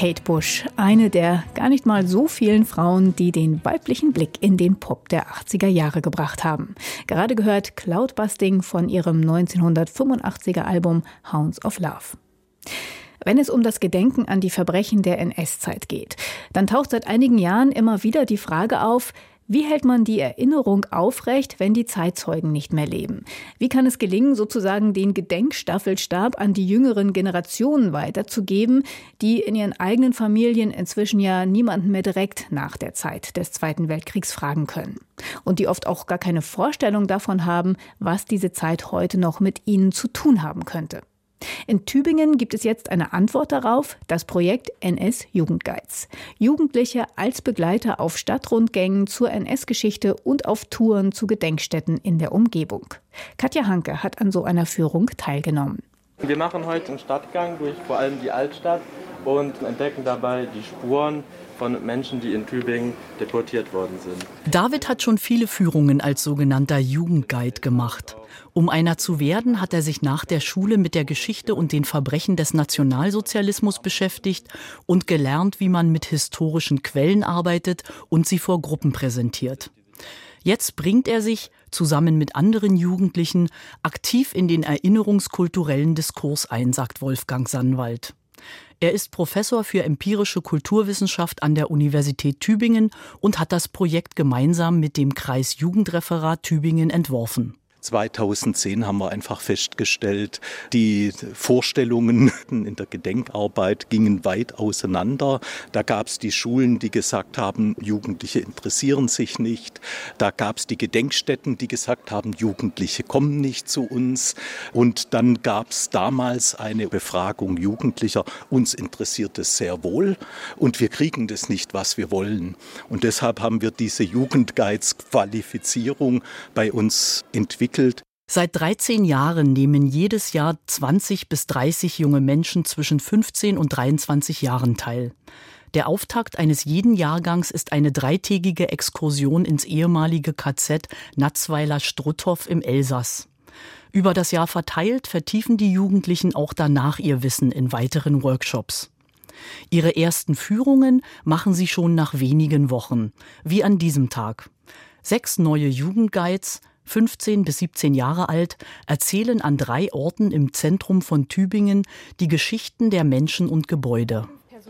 Kate Bush, eine der gar nicht mal so vielen Frauen, die den weiblichen Blick in den Pop der 80er Jahre gebracht haben. Gerade gehört Cloudbusting von ihrem 1985er Album Hounds of Love. Wenn es um das Gedenken an die Verbrechen der NS-Zeit geht, dann taucht seit einigen Jahren immer wieder die Frage auf, wie hält man die Erinnerung aufrecht, wenn die Zeitzeugen nicht mehr leben? Wie kann es gelingen, sozusagen den Gedenkstaffelstab an die jüngeren Generationen weiterzugeben, die in ihren eigenen Familien inzwischen ja niemanden mehr direkt nach der Zeit des Zweiten Weltkriegs fragen können? Und die oft auch gar keine Vorstellung davon haben, was diese Zeit heute noch mit ihnen zu tun haben könnte. In Tübingen gibt es jetzt eine Antwort darauf, das Projekt NS-Jugendguides. Jugendliche als Begleiter auf Stadtrundgängen zur NS-Geschichte und auf Touren zu Gedenkstätten in der Umgebung. Katja Hanke hat an so einer Führung teilgenommen. Wir machen heute einen Stadtgang durch vor allem die Altstadt und entdecken dabei die Spuren von Menschen, die in Tübingen deportiert worden sind. David hat schon viele Führungen als sogenannter Jugendguide gemacht. Um einer zu werden, hat er sich nach der Schule mit der Geschichte und den Verbrechen des Nationalsozialismus beschäftigt und gelernt, wie man mit historischen Quellen arbeitet und sie vor Gruppen präsentiert. Jetzt bringt er sich, zusammen mit anderen Jugendlichen, aktiv in den erinnerungskulturellen Diskurs ein, sagt Wolfgang Sannwald. Er ist Professor für empirische Kulturwissenschaft an der Universität Tübingen und hat das Projekt gemeinsam mit dem Kreisjugendreferat Tübingen entworfen. 2010 haben wir einfach festgestellt, die Vorstellungen in der Gedenkarbeit gingen weit auseinander. Da gab es die Schulen, die gesagt haben, Jugendliche interessieren sich nicht. Da gab es die Gedenkstätten, die gesagt haben, Jugendliche kommen nicht zu uns. Und dann gab es damals eine Befragung Jugendlicher. Uns interessiert es sehr wohl und wir kriegen das nicht, was wir wollen. Und deshalb haben wir diese Jugendguides-Qualifizierung bei uns entwickelt. Seit 13 Jahren nehmen jedes Jahr 20 bis 30 junge Menschen zwischen 15 und 23 Jahren teil. Der Auftakt eines jeden Jahrgangs ist eine 3-tägige Exkursion ins ehemalige KZ Natzweiler-Struthof im Elsass. Über das Jahr verteilt vertiefen die Jugendlichen auch danach ihr Wissen in weiteren Workshops. Ihre ersten Führungen machen sie schon nach wenigen Wochen, wie an diesem Tag. 6 neue Jugendguides, 15 bis 17 Jahre alt, erzählen an 3 Orten im Zentrum von Tübingen die Geschichten der Menschen und Gebäude.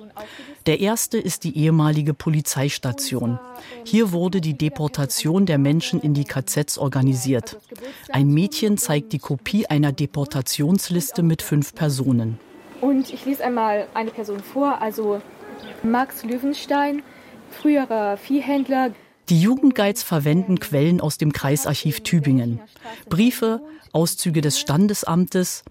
Der erste ist die ehemalige Polizeistation. Hier wurde die Deportation der Menschen in die KZs organisiert. Ein Mädchen zeigt die Kopie einer Deportationsliste mit 5 Personen. Und ich lese einmal eine Person vor, also Max Löwenstein, früherer Viehhändler. Die Jugendguides verwenden Quellen aus dem Kreisarchiv Tübingen. Briefe, Auszüge des Standesamtes,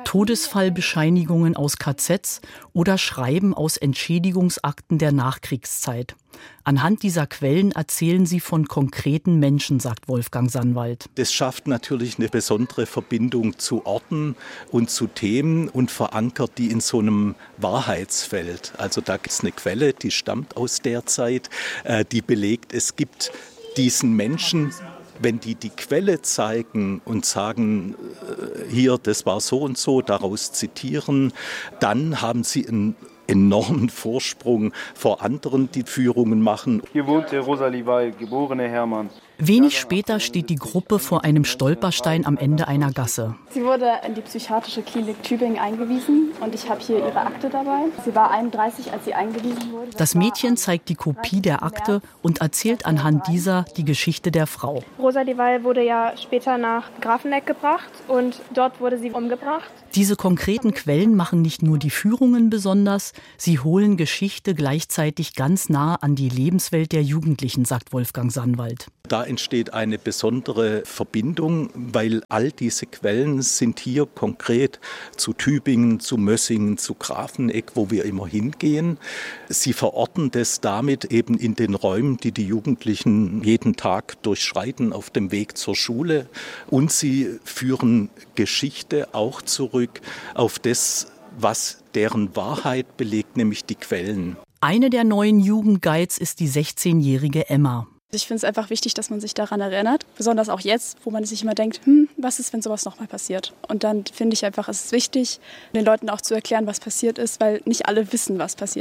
Todesfallbescheinigungen aus KZs oder Schreiben aus Entschädigungsakten der Nachkriegszeit. Anhand dieser Quellen erzählen sie von konkreten Menschen, sagt Wolfgang Sannwald. Das schafft natürlich eine besondere Verbindung zu Orten und zu Themen und verankert die in so einem Wahrheitsfeld. Also da gibt es eine Quelle, die stammt aus der Zeit, die belegt, es gibt diesen Menschen. Wenn die Quelle zeigen und sagen, hier, das war so und so, daraus zitieren, dann haben sie einen enormen Vorsprung vor anderen, die Führungen machen. Hier wohnte Rosalie Weil, geborene Hermann. Wenig später steht die Gruppe vor einem Stolperstein am Ende einer Gasse. Sie wurde in die psychiatrische Klinik Tübingen eingewiesen und ich habe hier ihre Akte dabei. Sie war 31, als sie eingewiesen wurde. Das Mädchen zeigt die Kopie der Akte und erzählt anhand dieser die Geschichte der Frau. Rosalie Weil wurde ja später nach Grafenegg gebracht und dort wurde sie umgebracht. Diese konkreten Quellen machen nicht nur die Führungen besonders, sie holen Geschichte gleichzeitig ganz nah an die Lebenswelt der Jugendlichen, sagt Wolfgang Sannwald. Da entsteht eine besondere Verbindung, weil all diese Quellen sind hier konkret zu Tübingen, zu Mössingen, zu Grafenegg, wo wir immer hingehen. Sie verorten das damit eben in den Räumen, die die Jugendlichen jeden Tag durchschreiten auf dem Weg zur Schule. Und sie führen Geschichte auch zurück auf das, was deren Wahrheit belegt, nämlich die Quellen. Eine der neuen Jugendguides ist die 16-jährige Emma. Ich finde es einfach wichtig, dass man sich daran erinnert, besonders auch jetzt, wo man sich immer denkt, was ist, wenn sowas nochmal passiert? Und dann finde ich einfach, es ist wichtig, den Leuten auch zu erklären, was passiert ist, weil nicht alle wissen, was passiert ist.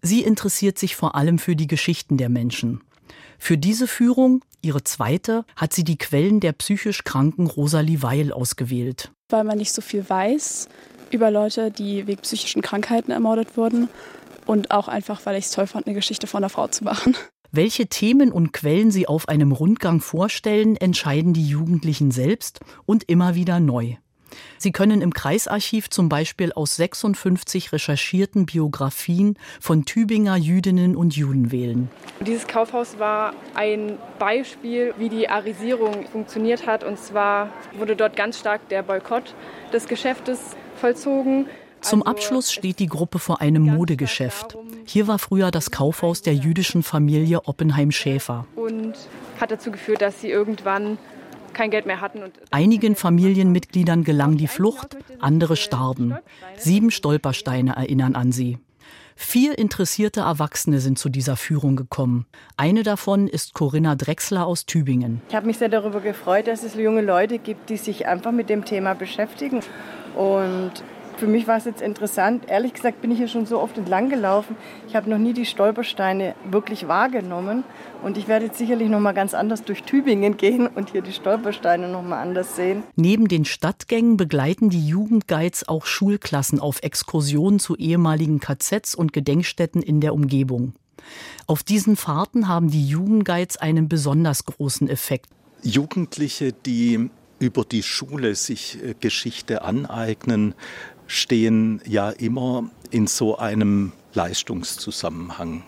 Sie interessiert sich vor allem für die Geschichten der Menschen. Für diese Führung, ihre zweite, hat sie die Quellen der psychisch kranken Rosalie Weil ausgewählt. Weil man nicht so viel weiß über Leute, die wegen psychischen Krankheiten ermordet wurden. Und auch einfach, weil ich es toll fand, eine Geschichte von einer Frau zu machen. Welche Themen und Quellen sie auf einem Rundgang vorstellen, entscheiden die Jugendlichen selbst und immer wieder neu. Sie können im Kreisarchiv zum Beispiel aus 56 recherchierten Biografien von Tübinger Jüdinnen und Juden wählen. Dieses Kaufhaus war ein Beispiel, wie die Arisierung funktioniert hat. Und zwar wurde dort ganz stark der Boykott des Geschäftes vollzogen. Zum Abschluss steht die Gruppe vor einem Modegeschäft. Hier war früher das Kaufhaus der jüdischen Familie Oppenheim-Schäfer. Und hat dazu geführt, dass sie irgendwann kein Geld mehr hatten. Und einigen Familienmitgliedern gelang die Flucht, andere starben. 7 Stolpersteine erinnern an sie. 4 interessierte Erwachsene sind zu dieser Führung gekommen. Eine davon ist Corinna Drechsler aus Tübingen. Ich habe mich sehr darüber gefreut, dass es junge Leute gibt, die sich einfach mit dem Thema beschäftigen. Und für mich war es jetzt interessant. Ehrlich gesagt bin ich hier schon so oft entlang gelaufen. Ich habe noch nie die Stolpersteine wirklich wahrgenommen. Und ich werde jetzt sicherlich noch mal ganz anders durch Tübingen gehen und hier die Stolpersteine noch mal anders sehen. Neben den Stadtgängen begleiten die Jugendguides auch Schulklassen auf Exkursionen zu ehemaligen KZs und Gedenkstätten in der Umgebung. Auf diesen Fahrten haben die Jugendguides einen besonders großen Effekt. Jugendliche, die über die Schule sich Geschichte aneignen, stehen ja immer in so einem Leistungszusammenhang.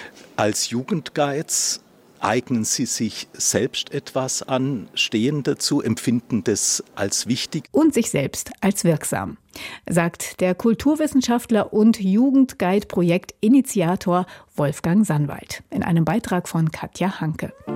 Als Jugendguides eignen sie sich selbst etwas an, stehen dazu, empfinden das als wichtig. Und sich selbst als wirksam, sagt der Kulturwissenschaftler und Jugendguide-Projektinitiator Wolfgang Sannwald in einem Beitrag von Katja Hanke.